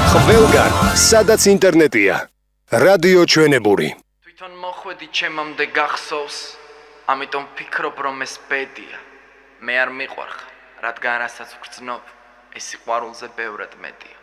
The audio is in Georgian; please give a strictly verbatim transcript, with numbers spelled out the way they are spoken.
ყველგან, სადაც ინტერნეტია. რადიო ჩვენებური. თვითონ მოხვედი ჩემამდე გახსოვს, ამიტომ ფიქრობ რომ ეს ბედია. მე არ მიყვარხარ, რადგან რასაც ვგრძნობ, ეს სიყვარულზე ბევრად მეტია.